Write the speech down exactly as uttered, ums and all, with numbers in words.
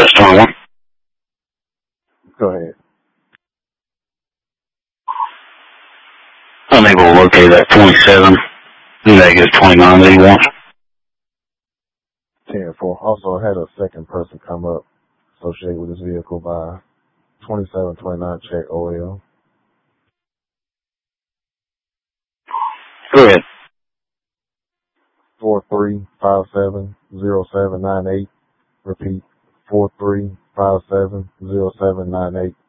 S twenty-one. Go ahead. Unable to locate that twenty-seven, negative twenty-nine that he wants. ten four. Also had a second person come up associated with this vehicle by twenty-seven twenty-nine check O L. Go ahead. four three five seven zero seven nine eight. Repeat, four three five seven zero seven nine eight.